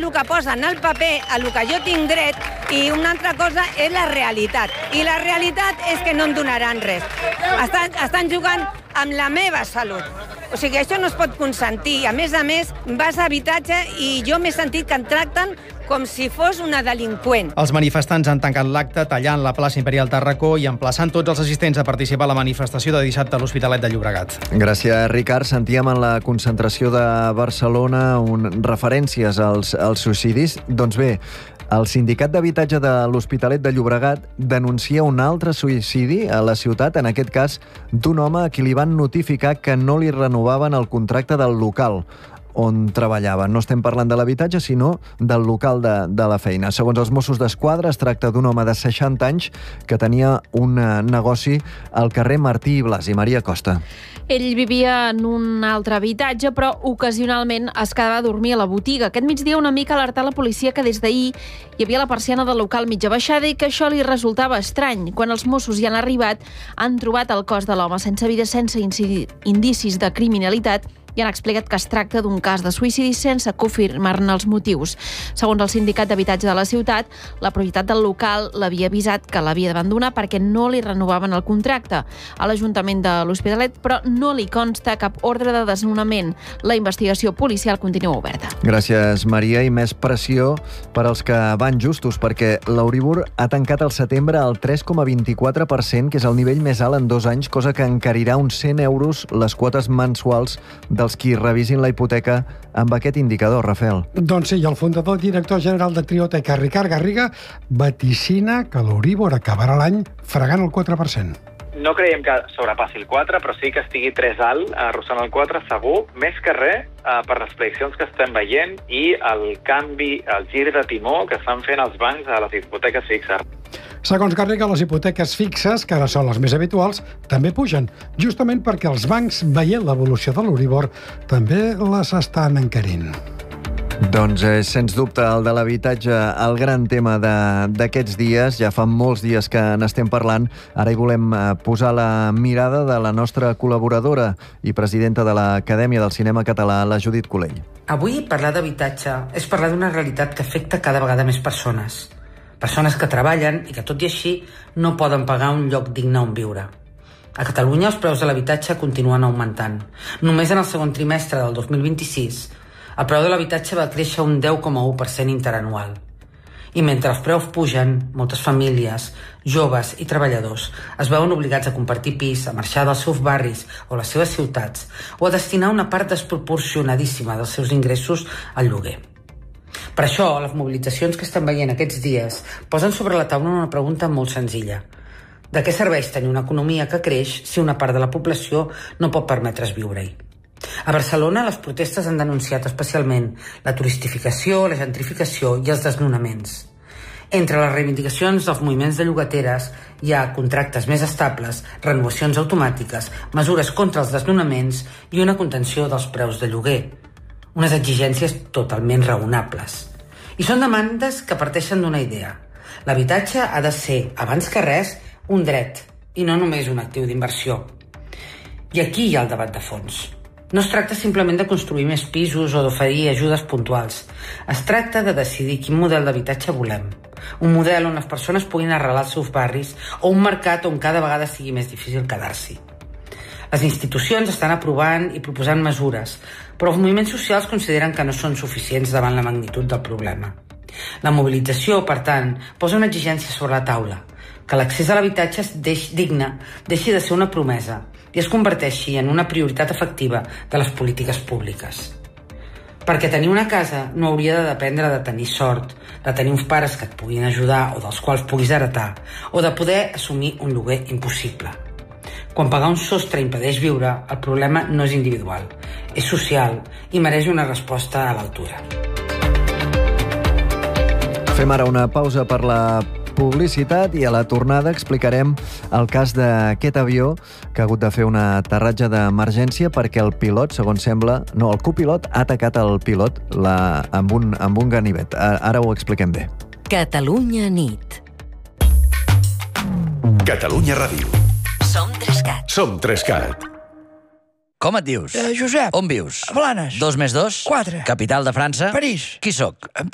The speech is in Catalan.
el que posa en el paper, el que jo tinc dret, i una altra cosa és la realitat. I la realitat és que no em donaran res. Estan jugant amb la meva salut. O sigui, això no es pot consentir. A més, vas a habitatge i jo m'he sentit que em tracten com si fos una delinqüent. Els manifestants han tancat l'acte tallant la plaça Imperial Tàrraco i emplaçant tots els assistents a participar a la manifestació de dissabte a l'Hospitalet de Llobregat. Gràcies, Ricard. Sentíem en la concentració de Barcelona referències als suïcidis. Doncs bé, el Sindicat d'Habitatge de l'Hospitalet de Llobregat denuncia un altre suïcidi a la ciutat, en aquest cas d'un home a qui li van notificar que no li renovaven el contracte del local on treballava. No estem parlant de l'habitatge, sinó del local de la feina. Segons els Mossos d'Esquadra, es tracta d'un home de 60 anys que tenia un negoci al carrer Martí i Blasi. Maria Costa. Ell vivia en un altre habitatge, però ocasionalment es quedava a dormir a la botiga. Aquest migdia una mica alertar la policia que des d'ahir hi havia la persiana del local mitja baixada i que això li resultava estrany. Quan els Mossos hi han arribat, han trobat el cos de l'home sense vida, sense indicis de criminalitat, i han explicat que es tracta d'un cas de suïcidi sense confirmar-ne els motius. Segons el Sindicat d'Habitatge de la ciutat, la propietat del local l'havia avisat que l'havia d'abandonar perquè no li renovaven el contracte. A l'Ajuntament de l'Hospitalet, però no li consta cap ordre de desnonament. La investigació policial continua oberta. Gràcies, Maria. I més pressió per als que van justos, perquè l'Euribor ha tancat al setembre al 3,24%, que és el nivell més alt en 2 anys, cosa que encarirà uns 100 euros les quotes mensuals dels qui revisin la hipoteca amb aquest indicador, Rafael. Doncs sí, el fundador i director general de Trioteca, Ricard Garriga, vaticina que l'Euribor acabarà l'any fregant el 4%. No creiem que sobrepassi el 4, però sí que estigui 3 alt, arrossant el 4 segur, més que res per les prediccions que estem veient i el canvi, el gir de timó que estan fent els bancs a les hipoteques fixes. Segons Garriga, les hipoteques fixes, que ara són les més habituals, també pugen, justament perquè els bancs, veient l'evolució de l'Euribor, també les estan encarint. Doncs és, sens dubte, el de l'habitatge el gran tema d'aquests dies. Ja fa molts dies que n'estem parlant. Ara hi volem posar la mirada de la nostra col·laboradora i presidenta de l'Acadèmia del Cinema Català, la Judit Colell. Avui parlar d'habitatge és parlar d'una realitat que afecta cada vegada més persones. Persones que treballen i que, tot i així, no poden pagar un lloc digne on viure. A Catalunya els preus de l'habitatge continuen augmentant. Només en el segon trimestre del 2026 el preu de l'habitatge va créixer un 10,1% interanual. I mentre els preus pugen, moltes famílies, joves i treballadors es veuen obligats a compartir pis, a marxar dels seus barris o les seves ciutats o a destinar una part desproporcionadíssima dels seus ingressos al lloguer. Per això, les mobilitzacions que estem veient aquests dies posen sobre la taula una pregunta molt senzilla. De què serveix tenir una economia que creix si una part de la població no pot permetre's viure-hi? A Barcelona, les protestes han denunciat especialment la turistificació, la gentrificació i els desnonaments. Entre les reivindicacions dels moviments de llogateres hi ha contractes més estables, renovacions automàtiques, mesures contra els desnonaments i una contenció dels preus de lloguer. Unes exigències totalment raonables. I són demandes que parteixen d'una idea. L'habitatge ha de ser, abans que res, un dret, i no només un actiu d'inversió. I aquí hi ha el debat de fons. No es tracta simplement de construir més pisos o d'oferir ajudes puntuals. Es tracta de decidir quin model d'habitatge volem. Un model on les persones puguin arrelar els seus barris o un mercat on cada vegada sigui més difícil quedar-s'hi. Les institucions estan aprovant i proposant mesures, però els moviments socials consideren que no són suficients davant la magnitud del problema. La mobilització, per tant, posa una exigència sobre la taula, que l'accés a l'habitatge digne deixi de ser una promesa i es converteixi en una prioritat efectiva de les polítiques públiques. Perquè tenir una casa no hauria de dependre de tenir sort, de tenir uns pares que et puguin ajudar o dels quals puguis heretar, o de poder assumir un lloguer impossible. Quan pagar un sostre impedeix viure, el problema no és individual, és social i mereix una resposta a l'altura. Fem ara una pausa per la publicitat i a la tornada explicarem el cas d'aquest avió que ha hagut de fer un aterratge d'emergència perquè el pilot, segons sembla, el copilot ha atacat el pilot amb un ganivet. Ara ho expliquem bé. Catalunya nit. Catalunya Ràdio. Som 3CAT. Som 3CAT. Com et dius? Josep. On vius? A Blanes. 2 més 2? 4. Capital de França? París. Qui sóc?